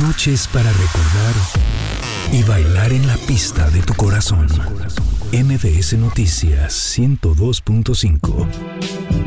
Noches para recordar y bailar en la pista de tu corazón. MBS Noticias 102.5.